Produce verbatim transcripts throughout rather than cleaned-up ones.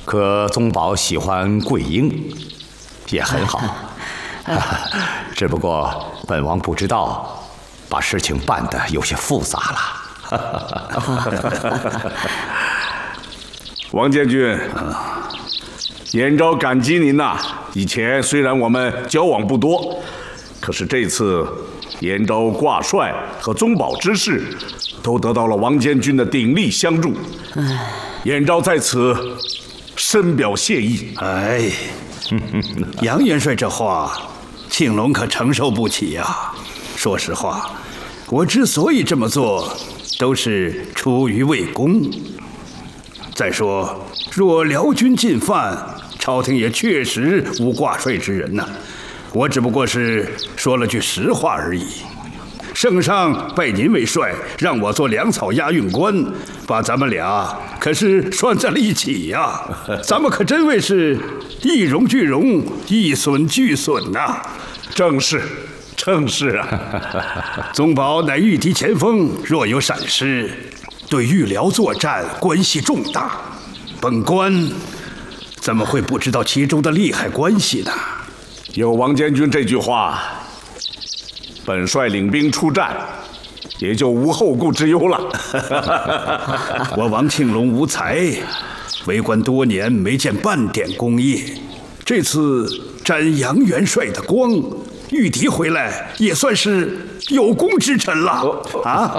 可宗保喜欢桂英，也很好。只不过本王不知道，把事情办得有些复杂了。 王监军，延昭感激您呐。以前虽然我们交往不多，可是这次延昭挂帅和宗保之事，都得到了王监军的鼎力相助。延昭在此深表谢意。 哎，杨元帅这话，庆隆可承受不起呀。说实话，我之所以这么做，都是出于魏公。再说，若辽军进犯，朝廷也确实无挂帅之人呐。我只不过是说了句实话而已。圣上拜您为帅，让我做粮草押运官，把咱们俩可是拴在了一起呀。咱们可真谓是一荣俱荣，一损俱损呐。 正是，正是啊。 宗保乃御敌前锋，若有闪失，对御辽作战关系重大。本官怎么会不知道其中的利害关系呢？ 有王监军这句话，本帅领兵出战，也就无后顾之忧了。 我王庆隆无才，为官多年没见半点功业，这次沾杨元帅的光，御敌回来也算是有功之臣了。啊！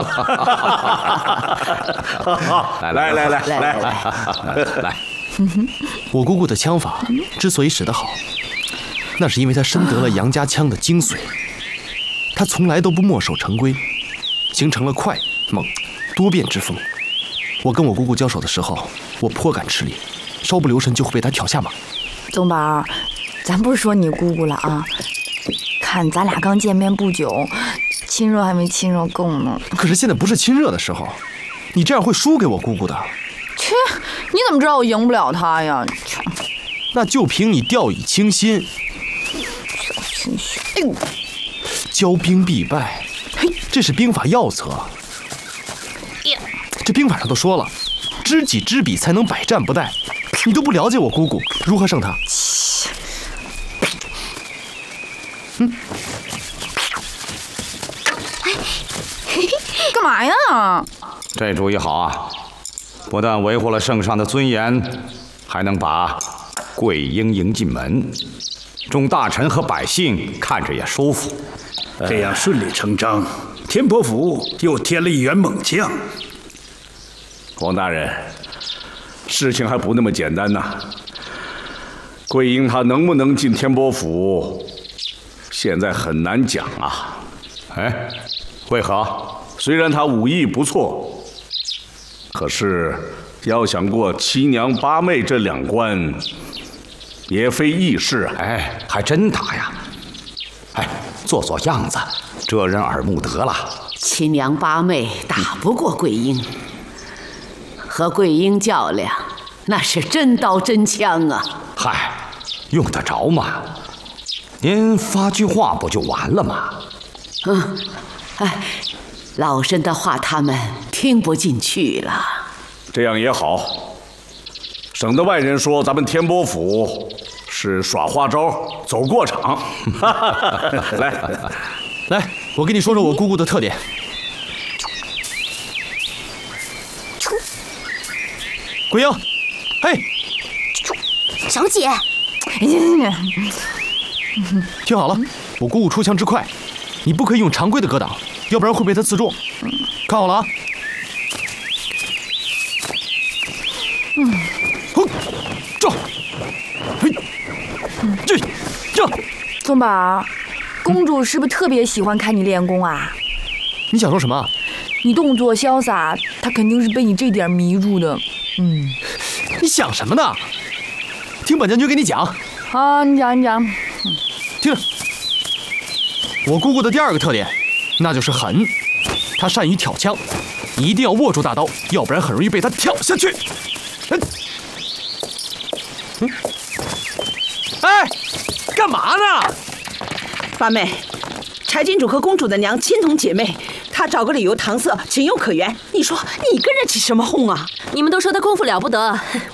来来来来来来， 我姑姑的枪法之所以使得好，那是因为她深得了杨家枪的精髓。她从来都不墨守成规，形成了快、猛、多变之风。我跟我姑姑交手的时候，我颇感吃力，稍不留神就会被她挑下马。 宗保，咱不是说你姑姑了啊，看咱俩刚见面不久，亲热还没亲热够呢。 可是现在不是亲热的时候，你这样会输给我姑姑的。 切，你怎么知道我赢不了她呀？ 那就凭你掉以轻心。 小心些！哎呦， 骄兵必败，这是兵法要则。这兵法上都说了，知己知彼才能百战不殆。你都不了解我姑姑，如何胜她？嗯， 干嘛呀？ 这主意好啊！不但维护了圣上的尊严，还能把桂英迎进门，众大臣和百姓看着也舒服。 这样顺理成章，天波府又添了一员猛将。 王大人，事情还不那么简单呐。桂英她能不能进天波府，现在很难讲啊。 哎，为何？ 虽然她武艺不错，可是要想过七娘八妹这两关，也非易事啊。 哎，还真打呀！哎，做做样子，遮人耳目得了。 七娘八妹打不过桂英，和桂英较量，那是真刀真枪啊！ 嗨，用得着吗？您发句话不就完了吗？ 嗯，哎，老身的话他们听不进去了。 这样也好，省得外人说咱们天波府是耍花招、走过场。来来，我跟你说说我姑姑的特点。桂英，嘿， 小姐， 听好了，我姑姑出枪之快，你不可以用常规的格挡，要不然会被她刺中。看好了啊！嗯，哼，这，嘿，这，这。 宗保，公主是不是特别喜欢看你练功啊？ 你想说什么？ 你动作潇洒，她肯定是被你这点迷住的。嗯， 你想什么呢？听本将军给你讲。 啊，你讲，你讲。嗯， 听着，我姑姑的第二个特点，那就是狠。她善于挑枪，你一定要握住大刀，要不然很容易被她挑下去。嗯，嗯，哎，干嘛呢？ 八妹，柴郡主和公主的娘亲同姐妹，她找个理由搪塞，情有可原。你说你跟着起什么哄啊？ 你们都说她功夫了不得，